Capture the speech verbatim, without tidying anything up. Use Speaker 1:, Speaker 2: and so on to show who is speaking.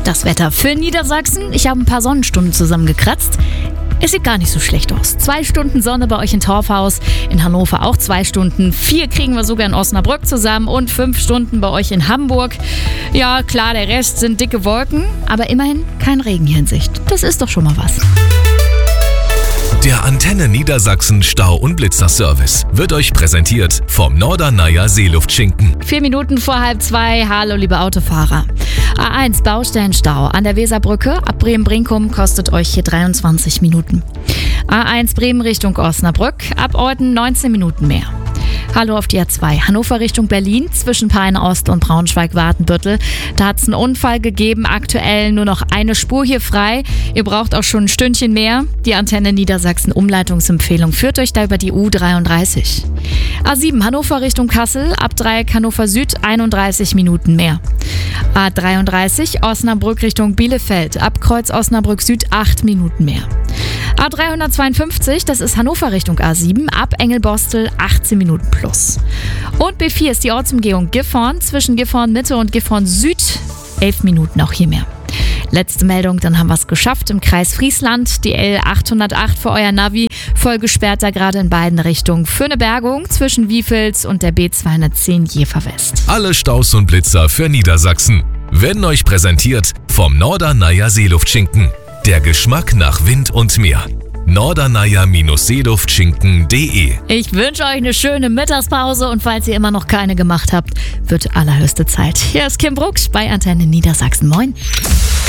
Speaker 1: Das Wetter für Niedersachsen. Ich habe ein paar Sonnenstunden zusammengekratzt. Es sieht gar nicht so schlecht aus. Zwei Stunden Sonne bei euch in Torfhaus, in Hannover auch zwei Stunden. Vier kriegen wir sogar in Osnabrück zusammen und fünf Stunden bei euch in Hamburg. Ja, klar, der Rest sind dicke Wolken, aber immerhin kein Regen hier in Sicht. Das ist doch schon mal was.
Speaker 2: Der Antenne Niedersachsen Stau- und Blitzerservice wird euch präsentiert vom Norderneier Seeluftschinken.
Speaker 1: Vier Minuten vor halb zwei. Hallo, liebe Autofahrer. A eins Baustellenstau an der Weserbrücke ab Bremen-Brinkum kostet euch hier dreiundzwanzig Minuten. A eins Bremen Richtung Osnabrück ab Olten neunzehn Minuten mehr. Hallo auf die A zwei. Hannover Richtung Berlin zwischen Peine Ost und Braunschweig-Wartenbüttel. Da hat es einen Unfall gegeben. Aktuell nur noch eine Spur hier frei. Ihr braucht auch schon ein Stündchen mehr. Die Antenne Niedersachsen Umleitungsempfehlung führt euch da über die U dreiunddreißig. A sieben Hannover Richtung Kassel ab Dreieck Hannover Süd einunddreißig Minuten mehr. A dreiunddreißig Osnabrück Richtung Bielefeld ab Kreuz Osnabrück Süd acht Minuten mehr. A dreihundertzweiundfünfzig, das ist Hannover Richtung A sieben, ab Engelbostel achtzehn Minuten plus. Und B vier ist die Ortsumgehung Gifhorn zwischen Gifhorn Mitte und Gifhorn Süd, elf Minuten auch hier mehr. Letzte Meldung, dann haben wir es geschafft im Kreis Friesland. Die L achthundertacht für euer Navi, voll gesperrt da gerade in beiden Richtungen. Für eine Bergung zwischen Wiefels und der B zweihundertzehn Jever West.
Speaker 2: Alle Staus und Blitzer für Niedersachsen werden euch präsentiert vom Norderneier Seeluftschinken. Der Geschmack nach Wind und Meer. Norderneier Seeluftschinken punkt de.
Speaker 1: Ich wünsche euch eine schöne Mittagspause und falls ihr immer noch keine gemacht habt, wird allerhöchste Zeit. Hier ist Kim Brooks bei Antenne Niedersachsen. Moin.